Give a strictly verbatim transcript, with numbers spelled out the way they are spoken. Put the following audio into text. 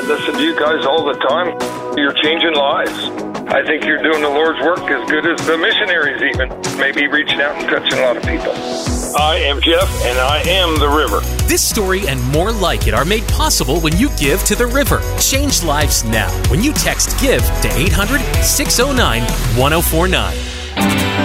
listen to you guys all the time. You're changing lives. I think you're doing the Lord's work as good as the missionaries even. Maybe reaching out and touching a lot of people. I am Jeff, and I am the river. This story and more like it are made possible when you give to the river. Change lives now when you text GIVE to eight hundred, six oh nine, one oh four nine.